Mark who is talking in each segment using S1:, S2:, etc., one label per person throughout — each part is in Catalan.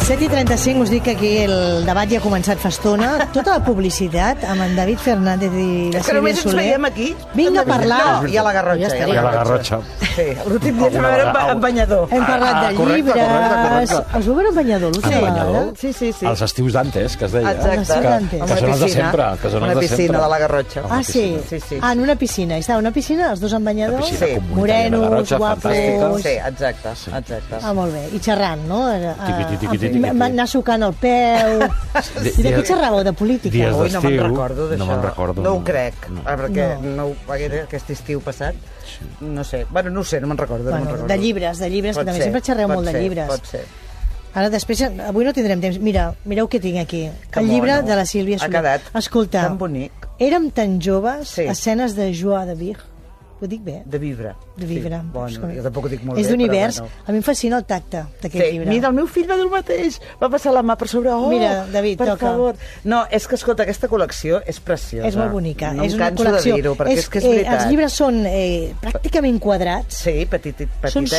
S1: 7:35, us dic que aquí el debat ja ha començat fa estona. Tota la publicitat amb en David Fernández i la Sílvia Soler.
S2: És que només ens veiem aquí.
S1: Vinga a parlar.
S2: No, i a la Garrotxa.
S3: I a la Garrotxa.
S2: Sí, l'últim dia ens va veure en banyador.
S1: Hem parlat de llibres.
S3: correcte.
S1: Us vau veure en banyador, l'última
S3: En
S1: vegada?
S3: banyador?
S2: Sí.
S3: Els estius d'antes, que es deia.
S2: Exacte.
S3: Que són els de sempre.
S2: Una piscina de la Garrotxa.
S1: Ah, sí? Ah, en una piscina. I estava una piscina, els dos en banyador.
S3: La piscina comunitària de la
S1: Morenos,
S3: Garrotxa,
S1: guapos.
S3: fantàstica.
S2: Sí, exacte.
S1: Ah, molt bé. I xerrant, no?
S3: Tiqui.
S1: Anar sucant el peu. I de què xerràveu? De política?
S3: Dies
S2: Ui, no me'n
S3: d'estiu,
S2: recordo d'això.
S3: no me'n recordo.
S2: No ho crec, perquè
S1: No.
S2: aquest estiu passat, no sé. Bueno, no ho sé, no me'n recordo.
S1: De llibres, que també sempre xerreu molt de llibres.
S2: Pot ser.
S1: Ara, després, avui no tindrem temps. Mireu què tinc aquí.
S2: Que
S1: El llibre
S2: mono.
S1: de la Sílvia Soler.
S2: Ha quedat
S1: Escolta,
S2: tan bonic.
S1: Érem tan joves,
S2: Sí.
S1: escenes de Joie de Vir. Ho dic bé?
S2: De Vivre.
S1: De Vivre.
S2: Sí. Bueno, jo tampoc ho dic molt
S1: És
S2: bé,
S1: d'univers.
S2: però bueno.
S1: A mi em fascina el tacte d'aquest
S2: Sí,
S1: llibre.
S2: mira, el meu fill va dir el mateix. Va passar la mà per sobre. Oh,
S1: Mira, David,
S2: per
S1: toca.
S2: favor. No, és que, escolta, aquesta col·lecció és preciosa.
S1: És molt bonica.
S2: No
S1: és
S2: em
S1: una
S2: canso
S1: col·lecció.
S2: de dir-ho, perquè és que és veritat.
S1: Els llibres són pràcticament quadrats.
S2: Sí, petitets.
S1: Són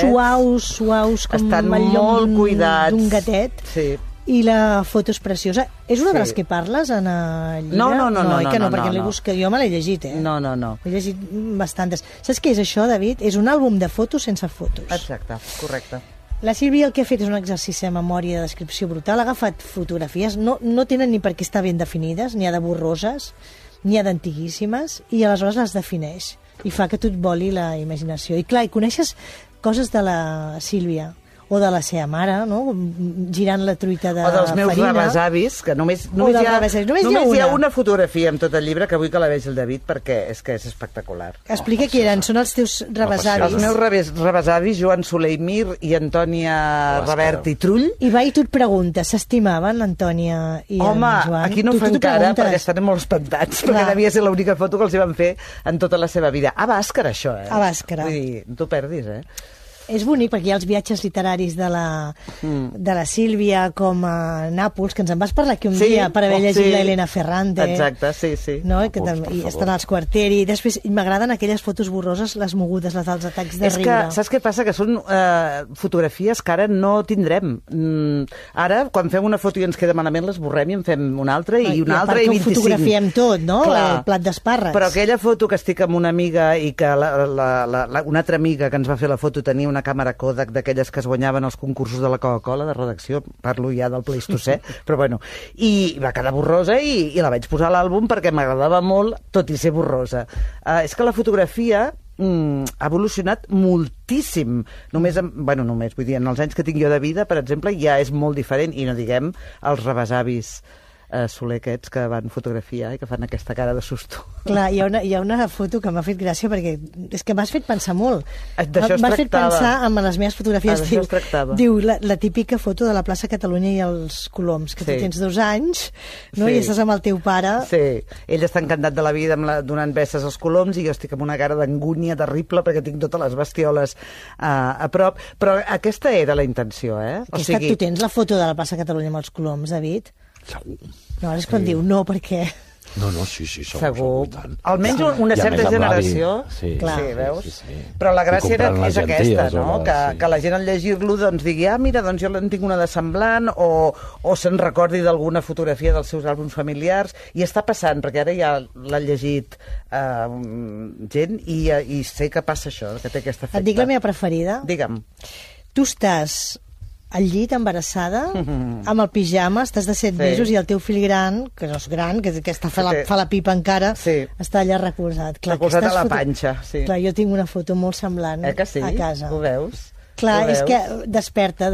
S1: suaus, com
S2: estan
S1: el llom
S2: molt cuidats.
S1: d'un gatet.
S2: Sí.
S1: I la foto és preciosa. És una de
S2: Sí.
S1: les que parles en el llibre?
S2: No,
S1: que no,
S2: no,
S1: perquè
S2: no.
S1: jo me l'he llegit, eh?
S2: No.
S1: He llegit bastantes. Saps què és això, David? És un àlbum de fotos sense fotos.
S2: Exacte, correcte.
S1: La Sílvia el que ha fet és un exercici de memòria de descripció brutal. Ha agafat fotografies, no tenen ni per què estar ben definides, n'hi ha de borroses, n'hi ha d'antiguíssimes, i aleshores les defineix. I fa que tu et voli la imaginació. I clar, hi coneixes coses de la Sílvia, o de la seva mare, no? Girant la truita de
S2: O dels meus
S1: farina.
S2: rebesavis, que només hi ha una fotografia amb tot el llibre que vull que la vegi el David, perquè és que és espectacular.
S1: Explica qui eren, són els teus rebesavis.
S2: Els meus rebesavis, Joan Soler i Mir i Antònia Revert i Trull.
S1: I va i tu et preguntes, s'estimaven l'Antònia i
S2: Home,
S1: en Joan?
S2: aquí no ho
S1: Tu
S2: fa
S1: t'ho
S2: encara,
S1: preguntes?
S2: perquè estan molt espantats,
S1: Clar.
S2: perquè devia ser l'única foto que els hi van fer en tota la seva vida. A Bàscara, això, eh?
S1: A Bàscara.
S2: Vull dir, no t'ho perdis, eh?
S1: És bonic perquè hi ha els viatges literaris de la Sílvia, com a Nàpols, que ens en vas parlar aquí un dia per haver llegit l'Helena Ferrante.
S2: Exacte, sí.
S1: No? I estan als Quarteri. I després m'agraden aquelles fotos borroses, les mogudes, les dels atacs de riure.
S2: És que, saps què passa? Que són fotografies que ara no tindrem. Ara, quan fem una foto i ens queda malament, l'esborrem i en fem una altra i una altra i 25.
S1: I ho fotografiem tot, no?
S2: Clar.
S1: El plat d'espàrrecs.
S2: Però aquella foto que estic amb una amiga i que una altra amiga que ens va fer la foto tenia una càmera Kodak d'aquelles que es guanyaven els concursos de la Coca-Cola de redacció, parlo ja del Pleistocè, però bueno, i va quedar borrosa i la vaig posar a l'àlbum perquè m'agradava molt, tot i ser borrosa. És que la fotografia ha evolucionat moltíssim. Només, vull dir, en els anys que tinc jo de vida, per exemple, ja és molt diferent, i no diguem els rebesavis Soler aquests que van fotografiar i que fan aquesta cara de susto.
S1: Clar, hi ha una foto que m'ha fet gràcia perquè és que m'has fet pensar molt.
S2: D'això es
S1: m'has fet
S2: tractava.
S1: pensar en les meves fotografies.
S2: D'això es tractava.
S1: Diu la típica foto de la plaça Catalunya i els Coloms, que tu tens 2 anys, no?
S2: Sí.
S1: I estàs amb el teu pare.
S2: Sí, ell està encantat de la vida donant besses als coloms i jo estic amb una cara d'angúnia terrible perquè tinc totes les bestioles a prop. Però aquesta era la intenció, eh?
S1: Tu tens la foto de la plaça Catalunya amb els Coloms, David?
S3: Segur.
S1: No, ara és quan diu no, perquè...
S3: No, sí,
S2: segur. Almenys una certa generació.
S3: Sí,
S2: veus?
S3: Sí.
S2: Però la gràcia és aquesta, no?
S3: Sí.
S2: Que la gent al llegir-lo doncs digui, mira, doncs jo en tinc una de semblant, o se'n recordi d'alguna fotografia dels seus àlbums familiars, i està passant, perquè ara ja l'ha llegit gent, i sé que passa això, que té aquest efecte.
S1: Et dic la meva preferida?
S2: Digue'm.
S1: Tu estàs al llit, embarassada, amb el pijama, estàs de 7 mesos i el teu fill gran, que no és gran, que està fa la pipa encara, està allà recolzat. Clar,
S2: recolzat a la panxa, sí.
S1: Clar, jo tinc una foto molt semblant a casa.
S2: Ho veus?
S1: Clar, és que desperta.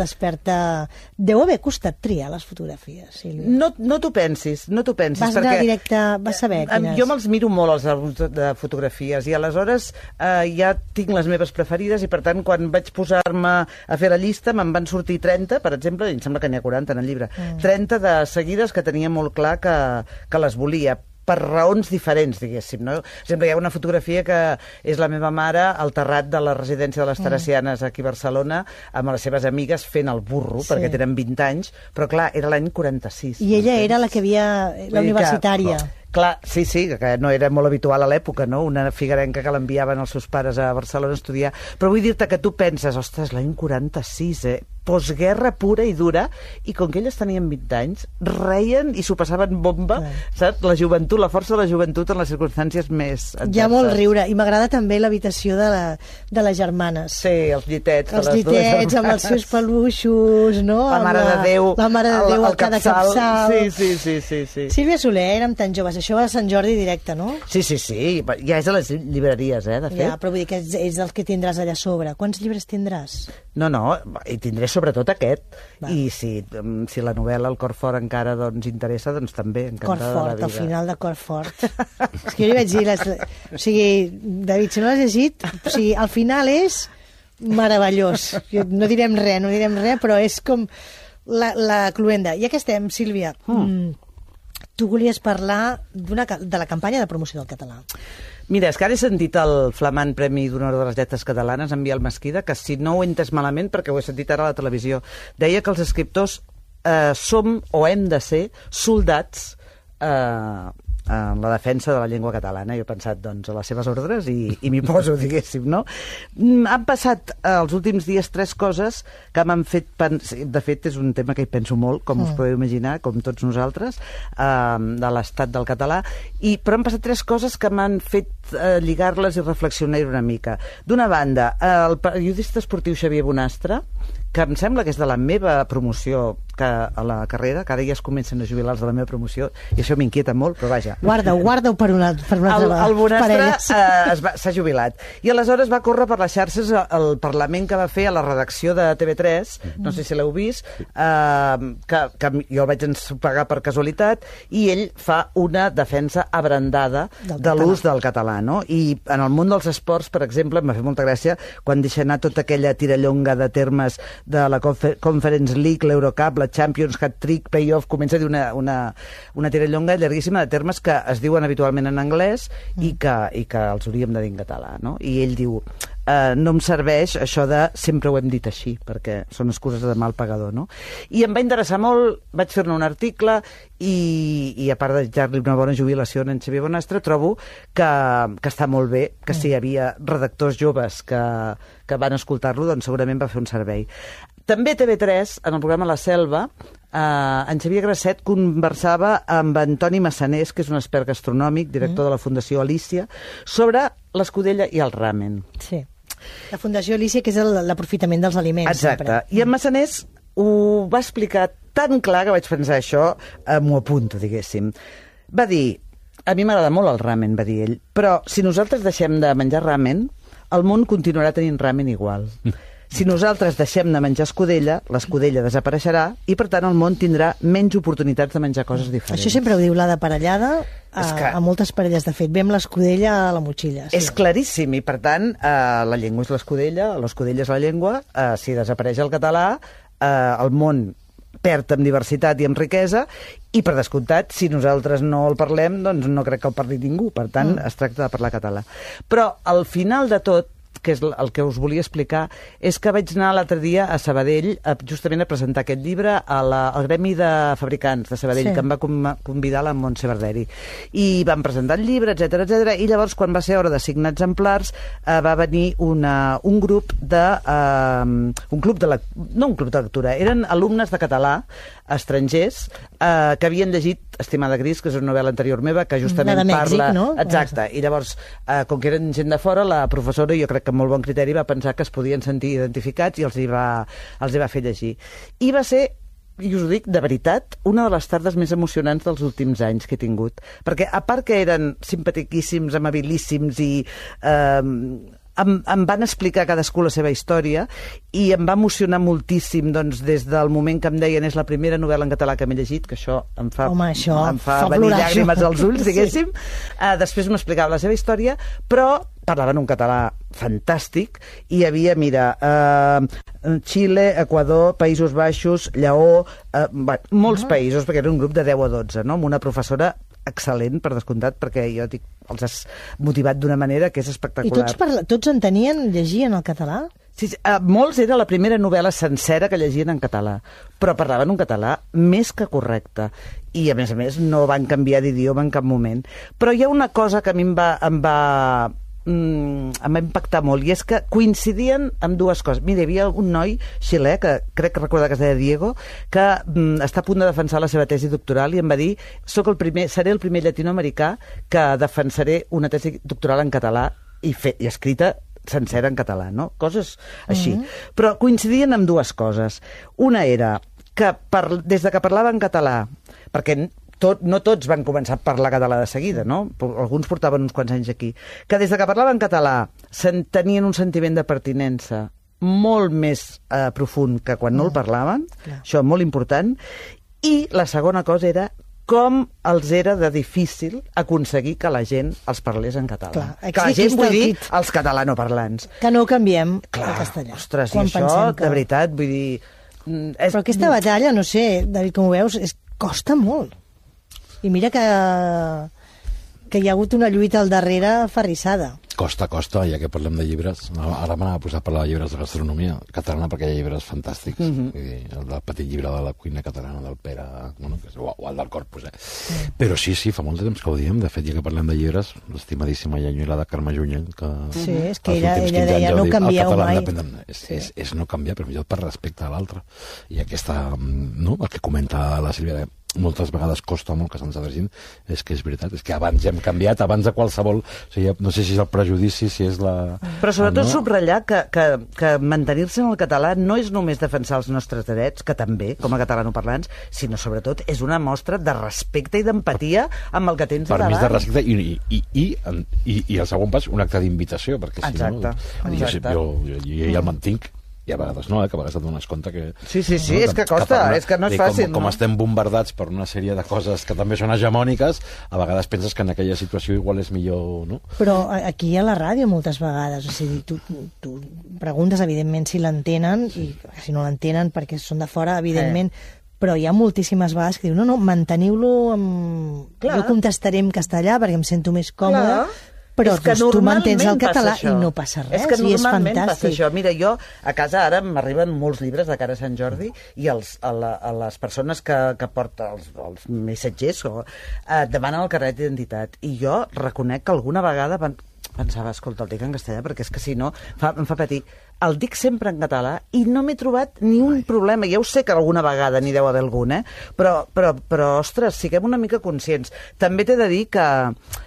S1: Deu haver costat triar les fotografies, Sílvia.
S2: No t'ho pensis, no t'ho pensis.
S1: Vas anar directe, vas saber quines.
S2: Jo me'ls miro molt, els àlbums de fotografies, i aleshores ja tinc les meves preferides, i per tant, quan vaig posar-me a fer la llista, me'n van sortir 30, per exemple, i em sembla que n'hi ha 40 en el llibre, 30 de seguides que tenia molt clar que les volia, per raons diferents, diguéssim, no? Per exemple, hi ha una fotografia que és la meva mare al terrat de la residència de les Teresianes aquí a Barcelona, amb les seves amigues fent el burro, perquè tenen 20 anys, però clar, era l'any 46.
S1: I ella era la que havia... la universitària.
S2: Clar, sí, que no era molt habitual a l'època, no? Una figuerenca que l'enviaven els seus pares a Barcelona a estudiar. Però vull dir-te que tu penses, ostres, l'any 46, postguerra pura i dura, i com que elles tenien 20 anys, reien i s'ho passaven bomba, saps? La joventut, la força de la joventut en les circumstàncies més adverses.
S1: Hi ha molt riure, i m'agrada també l'habitació de les germanes.
S2: Sí, els llitets.
S1: Els llitets amb els seus peluixos, no?
S2: La Mare de Déu.
S1: La Mare de Déu al cada capçal.
S2: Sí.
S1: Sílvia Soler, érem tan joves. Això va a Sant Jordi directe, no?
S2: Sí. Ja és a les llibreries, de fet.
S1: Ja, però vull dir que és el que tindràs allà a sobre. Quants llibres tindràs?
S2: No, i tindré sobretot aquest. Va. I si la novel·la El cor fort encara interessa, doncs també, encantada de la vida.
S1: Al final de Cor fort. És que jo li vaig dir... O sigui, David, si no l'has llegit, o sigui, al final és meravellós. No direm res, però és com la cluenda. Ja que estem, Sílvia, tu volies parlar de la campanya de promoció del català.
S2: Mira, és que ara he sentit el flamant Premi d'Honor de les Lletres Catalanes, en Biel Mesquida, que si no ho he entès malament, perquè ho he sentit ara a la televisió, deia que els escriptors som o hem de ser soldats en la defensa de la llengua catalana. Jo he pensat, doncs, a les seves ordres i m'hi poso, diguéssim, no? Han passat els últims dies 3 coses que m'han fet... De fet, és un tema que hi penso molt, com us podeu imaginar, com tots nosaltres, de l'estat del català, però han passat 3 coses que m'han fet lligar-les i reflexionar una mica. D'una banda, el periodista esportiu Xavier Bonastre, que em sembla que és de la meva promoció a la carrera, que ara ja es comencen a jubilar els de la meva promoció, i això m'inquieta molt, però vaja.
S1: Guarda-ho per una altra vegada.
S2: El Bonastre s'ha jubilat. I aleshores va córrer per les xarxes el Parlament que va fer a la redacció de TV3, no sé si l'heu vist, que jo el vaig ensopegar per casualitat, i ell fa una defensa abrandada de l'ús del català, no? I en el món dels esports, per exemple, em va fer molta gràcia quan deixa anar tota aquella tirallonga de termes de la Conference League, l'Eurocup, la Champions, Hat-Trick, Playoff, comença a dir una tirallonga llarguíssima de termes que es diuen habitualment en anglès i que els hauríem de dir en català, no? I ell diu, no em serveix això de sempre ho hem dit així, perquè són excuses de mal pagador, no? I em va interessar molt, vaig fer-ne un article i a part de deixar-li una bona jubilació a en Xavier Bonastre, trobo que està molt bé, que si hi havia redactors joves que van escoltar-lo, doncs segurament va fer un servei. També TV3, en el programa La Selva, en Xavier Grasset conversava amb Antoni Massanés, que és un expert gastronòmic, director de la Fundació Alícia, sobre l'escudella i el ramen.
S1: Sí. La Fundació Alícia, que és l'aprofitament dels aliments.
S2: Exacte.
S1: Sempre.
S2: I en Massanés ho va explicar tan clar que vaig pensar això, m'ho apunto, diguéssim. Va dir, a mi m'agrada molt el ramen, va dir ell, però si nosaltres deixem de menjar ramen, el món continuarà tenint ramen igual. Si nosaltres deixem de menjar escudella, l'escudella desapareixerà i, per tant, el món tindrà menys oportunitats de menjar coses diferents.
S1: Això sempre ho diu la de parellada a moltes parelles, de fet. Ve amb l'escudella a la motxilla. Sí.
S2: És claríssim, i, per tant, la llengua és l'escudella és la llengua, si desapareix el català, el món perd en diversitat i en riquesa, i, per descomptat, si nosaltres no el parlem, doncs no crec que el parli ningú. Per tant, es tracta de parlar català. Però, al final de tot, que és el que us volia explicar, és que vaig anar l'altre dia a Sabadell justament a presentar aquest llibre al Gremi de Fabricants de Sabadell, que em va convidar la Montse Barderi. I vam presentar el llibre, etc. I llavors, quan va ser hora de signar exemplars, va venir un grup de... no un club de lectura, eren alumnes de català, estrangers, que havien llegit Estimada Gris, que és una novel·la anterior meva, que justament
S1: Mèxic,
S2: parla...
S1: No?
S2: Exacte. I llavors, com que eren gent de fora, la professora, jo crec que amb molt bon criteri, va pensar que es podien sentir identificats i els hi va fer llegir. I va ser, i us ho dic de veritat, una de les tardes més emocionants dels últims anys que he tingut. Perquè, a part que eren simpatiquíssims, amabilíssims i... em van explicar cadascú la seva història i em va emocionar moltíssim, doncs, des del moment que em deien és la primera novel·la en català que m'he llegit, que això em fa venir llàgrimes als ulls, diguéssim. Sí. Després m'explicava la seva història, però parlaven un català fantàstic i hi havia, mira, Xile, Equador, Països Baixos, Lleó, molts països, perquè era un grup de 10 o 12, no? Amb una professora excel·lent, per descomptat, perquè jo dic, els has motivat d'una manera que és espectacular.
S1: I tots entenien, llegien el català?
S2: Sí, molts era la primera novel·la sencera que llegien en català, però parlaven un català més que correcte. I, a més, no van canviar d'idioma en cap moment. Però hi ha una cosa que a mi em va impactar molt, i és que coincidien amb dues coses. Mira, hi havia un noi xilè, que crec que recordar que es deia Diego, que està a punt de defensar la seva tesi doctoral i em va dir: seré el primer llatinoamericà que defensaré una tesi doctoral en català i escrita sencera en català, no? Coses així. Però coincidien amb dues coses. Una era que des de que parlava en català, perquè no tots van començar a parlar català de seguida, no? Alguns portaven uns quants anys aquí. Que des de que parlava en català tenien un sentiment de pertinença molt més profund que quan no el parlaven. Això molt important. I la segona cosa era com els era de difícil aconseguir que la gent els parlés en català. Que la gent, vull dir, els catalanoparlants.
S1: Que no canviem el castellà.
S2: Ostres, i això, de veritat, vull dir...
S1: Però aquesta batalla, no sé, David, com ho veus, costa molt. I mira que hi ha hagut una lluita al darrere aferrissada.
S3: Costa, ja que parlem de llibres. Ara m'anava a posar a parlar de llibres de gastronomia catalana, perquè hi ha llibres fantàstics. Vull dir, el del petit llibre de la cuina catalana del Pere, o el del Corpus, Però sí, fa molt de temps que ho diem. De fet, ja que parlem de llibres, l'estimadíssima i enyoilada Carme Junyent, que...
S1: Sí, és que ella deia, no canvieu mai.
S3: És no canviar, però millor per respecte a l'altre. I aquesta, no?, el que comenta la Sílvia, moltes vegades costa molt que se'ns adrecin, és que és veritat, és que abans ja hem canviat, abans de qualsevol... O sigui, no sé si és el prejudici, si és la...
S2: Però sobretot subratllar que mantenir-se en el català no és només defensar els nostres drets, que també, com a catalanoparlants, sinó sobretot és una mostra de respecte i d'empatia amb el que tens
S3: per
S2: davant.
S3: Per mi és de respecte i el segon pas, un acte d'invitació, perquè si no... Jo ja el mantinc, i a vegades no, que a vegades et dones compte que...
S2: Sí, és que costa, és que no és fàcil.
S3: Com estem bombardats per una sèrie de coses que també són hegemòniques, a vegades penses que en aquella situació igual és millor, no?
S1: Però aquí a la ràdio moltes vegades, o sigui, tu preguntes evidentment si l'entenen, i si no l'entenen perquè són de fora, evidentment, però hi ha moltíssimes vegades que diuen, no, manteniu-lo amb... Jo contestaré en castellà perquè em sento més còmode, però tu mantens el català i no passa res, i és fantàstic.
S2: Això. Mira, jo a casa ara m'arriben molts llibres de cara a Sant Jordi i a les persones que porten els missatgers demanen el carnet d'identitat, i jo reconec que alguna vegada pensava, escolta, el dic en castellà perquè és que si no em fa patir. El dic sempre en català i no m'he trobat ni un problema. Ja ho sé que alguna vegada n'hi deu haver algun, però ostres, siguem una mica conscients. També t'he de dir que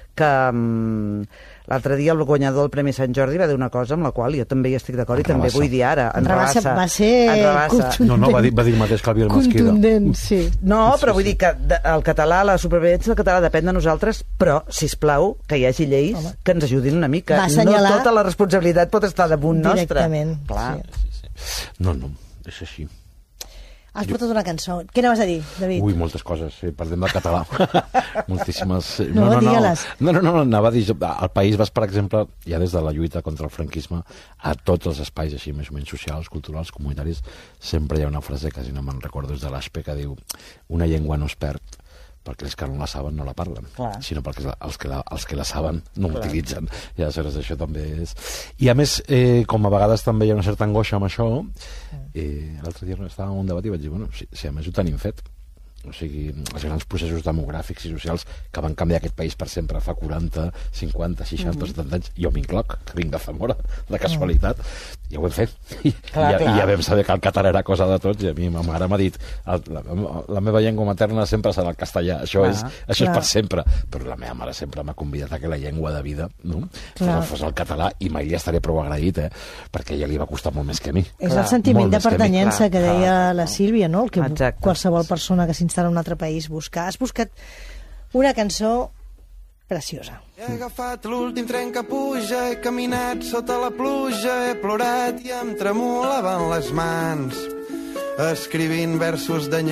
S2: l'altre dia el guanyador del Premi Sant Jordi va dir una cosa amb la qual jo també hi estic d'acord i també vull dir ara, en Rabassa.
S1: Va ser contundent.
S3: No, va dir el mateix que el Biel Mesquida.
S1: Contundent, sí.
S2: No, però vull dir que el català, la supervivència del català depèn de nosaltres, però, sisplau, que hi hagi lleis que ens ajudin una mica. No tota la responsabilitat pot estar damunt nostre.
S1: Directament.
S2: Clar.
S3: Sí. No, és així.
S1: Has portat una cançó. Què anaves a dir, David?
S3: Ui, moltes coses. Parlem del català. Moltíssimes...
S1: No, digue-les.
S3: No, anava a dir... Al País Basc, per exemple, ja des de la lluita contra el franquisme, a tots els espais així més o menys socials, culturals, comunitaris, sempre hi ha una frase que, si no me'n recordo, és de l'Aspe, que diu: una llengua no es perd perquè els que no la saben no la parlen, sinó perquè els que la saben no l'utilitzen. I aleshores això també és... I a més, com a vegades també hi ha una certa angoixa amb això, l'altre dia estàvem en un debat i vaig dir, bueno, si a més ho tenim fet, o sigui, els grans processos demogràfics i socials que van canviar aquest país per sempre fa 40, 50, 60, 70 anys, jo m'incloc, que vinc de Zamora, de casualitat, ja ho hem fet. I ja vam saber que el català era cosa de tots, i a mi ma mare m'ha dit la meva llengua materna sempre serà el castellà, això és per sempre, però la meva mare sempre m'ha convidat a que la llengua de vida fos el català, i mai li estaré prou agraït, perquè a ella li va costar molt més que a mi.
S1: És el sentiment de pertanyença que deia la Sílvia, no? El que qualsevol persona que s'instal·la en un altre país buscar. Has buscat una cançó preciosa.
S4: He agafat l'últim tren que puja, he caminat sota la pluja, he plorat i em tremolaven les mans, escrivint versos de